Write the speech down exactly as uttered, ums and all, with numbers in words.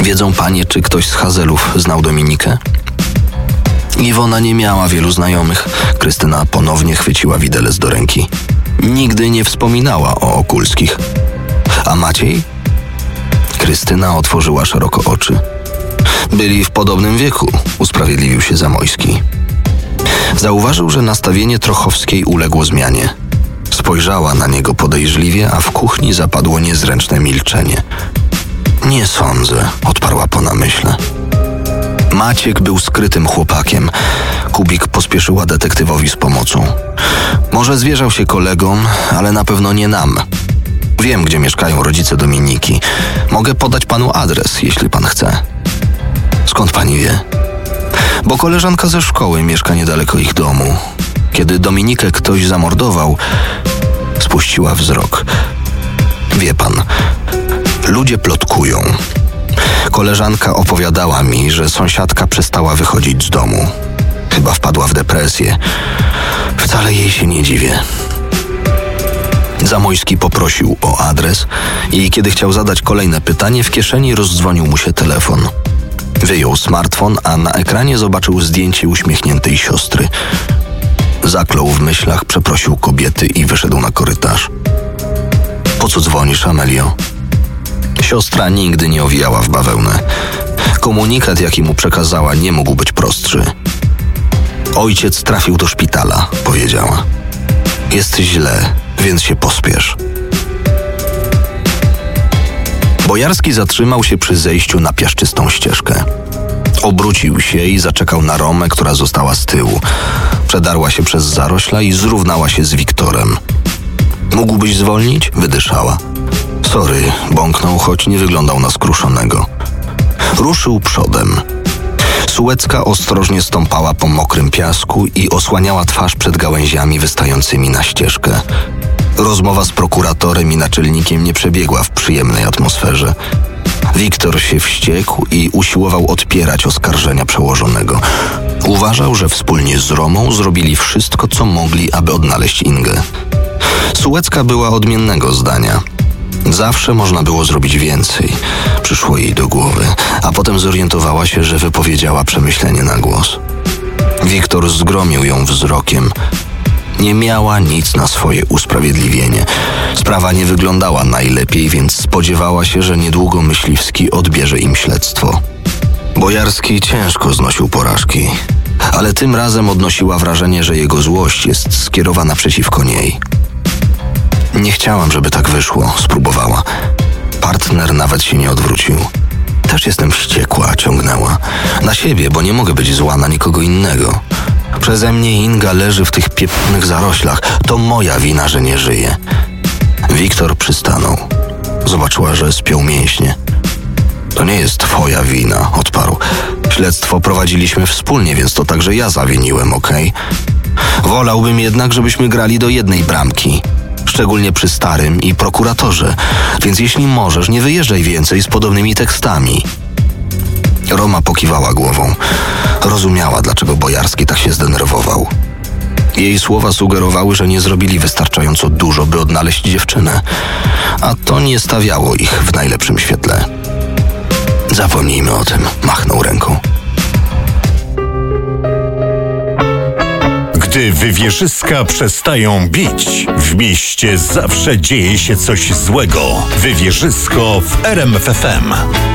Wiedzą panie, czy ktoś z Hazelów znał Dominikę? Iwona nie miała wielu znajomych. Krystyna ponownie chwyciła widelec do ręki. Nigdy nie wspominała o Okulskich. A Maciej? Krystyna otworzyła szeroko oczy. Byli w podobnym wieku, usprawiedliwił się Zamojski. Zauważył, że nastawienie Trochowskiej uległo zmianie. Spojrzała na niego podejrzliwie, a w kuchni zapadło niezręczne milczenie. Nie sądzę, odparła po namyśle. Maciek był skrytym chłopakiem. Kubik pospieszyła detektywowi z pomocą. Może zwierzał się kolegom, ale na pewno nie nam. Wiem, gdzie mieszkają rodzice Dominiki. Mogę podać panu adres, jeśli pan chce. Skąd pani wie? Bo koleżanka ze szkoły mieszka niedaleko ich domu. Kiedy Dominikę ktoś zamordował, spuściła wzrok. Wie pan, ludzie plotkują. Koleżanka opowiadała mi, że sąsiadka przestała wychodzić z domu. Chyba wpadła w depresję. Wcale jej się nie dziwię. Zamojski poprosił o adres i kiedy chciał zadać kolejne pytanie, w kieszeni rozdzwonił mu się telefon. Wyjął smartfon, a na ekranie zobaczył zdjęcie uśmiechniętej siostry. Zaklął w myślach, przeprosił kobiety i wyszedł na korytarz. Po co dzwonisz, Amelio? Siostra nigdy nie owijała w bawełnę. Komunikat, jaki mu przekazała, nie mógł być prostszy. Ojciec trafił do szpitala, powiedziała. Jest źle, więc się pospiesz. Bojarski zatrzymał się przy zejściu na piaszczystą ścieżkę. Obrócił się i zaczekał na Romę, która została z tyłu. Przedarła się przez zarośla i zrównała się z Wiktorem. Mógłbyś zwolnić? Wydyszała. Sorry, bąknął, choć nie wyglądał na skruszonego. Ruszył przodem. Sułecka ostrożnie stąpała po mokrym piasku i osłaniała twarz przed gałęziami wystającymi na ścieżkę. Rozmowa z prokuratorem i naczelnikiem nie przebiegła w przyjemnej atmosferze. Wiktor się wściekł i usiłował odpierać oskarżenia przełożonego. Uważał, że wspólnie z Romą zrobili wszystko, co mogli, aby odnaleźć Ingę. Sułecka była odmiennego zdania. Zawsze można było zrobić więcej, przyszło jej do głowy, a potem zorientowała się, że wypowiedziała przemyślenie na głos. Wiktor zgromił ją wzrokiem. Nie miała nic na swoje usprawiedliwienie. Sprawa nie wyglądała najlepiej, więc spodziewała się, że niedługo Myśliwski odbierze im śledztwo. Bojarski ciężko znosił porażki, ale tym razem odnosiła wrażenie, że jego złość jest skierowana przeciwko niej. Nie chciałam, żeby tak wyszło, spróbowała. Partner nawet się nie odwrócił. Też jestem wściekła, ciągnęła. Na siebie, bo nie mogę być zła na nikogo innego. Przeze mnie Inga leży w tych pieprznych zaroślach. To moja wina, że nie żyje. Wiktor przystanął. Zobaczyła, że spiął mięśnie. To nie jest twoja wina, odparł. Śledztwo prowadziliśmy wspólnie, więc to także ja zawiniłem, okej? Wolałbym jednak, żebyśmy grali do jednej bramki. Szczególnie przy starym i prokuratorze. Więc jeśli możesz, nie wyjeżdżaj więcej z podobnymi tekstami. Roma pokiwała głową. Rozumiała, dlaczego Bojarski tak się zdenerwował. Jej słowa sugerowały, że nie zrobili wystarczająco dużo, by odnaleźć dziewczynę. A to nie stawiało ich w najlepszym świetle. Zapomnijmy o tym, machnął ręką. Gdy wywierzyska przestają bić, w mieście zawsze dzieje się coś złego. Wywierzysko w R M F F M.